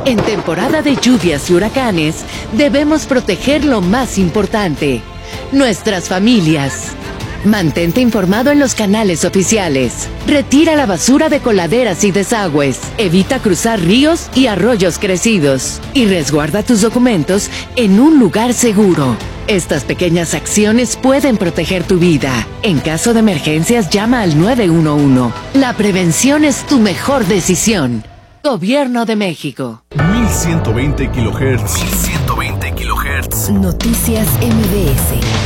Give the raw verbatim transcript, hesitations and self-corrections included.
En temporada de lluvias y huracanes, debemos proteger lo más importante, nuestras familias. Mantente informado en los canales oficiales. Retira la basura de coladeras y desagües. Evita cruzar ríos y arroyos crecidos. Y resguarda tus documentos en un lugar seguro. Estas pequeñas acciones pueden proteger tu vida. En caso de emergencias, llama al nueve uno uno. La prevención es tu mejor decisión. Gobierno de México. mil ciento veinte kilohertz. mil ciento veinte kilohertz. Noticias M B S.